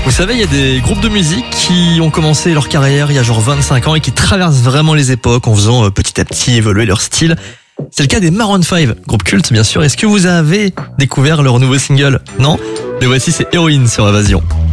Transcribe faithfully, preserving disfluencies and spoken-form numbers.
Vous savez, il y a des groupes de musique qui ont commencé leur carrière il y a genre vingt-cinq ans et qui traversent vraiment les époques en faisant euh, petit à petit évoluer leur style. C'est le cas des Maroon cinq, groupe culte bien sûr. Est-ce que vous avez découvert leur nouveau single ? Non ? Mais voici, c'est Héroïne sur Invasion.